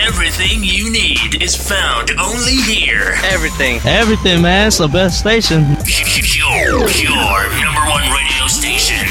Everything you need is found only here. Everything, man. It's the best station. Your number one radio station.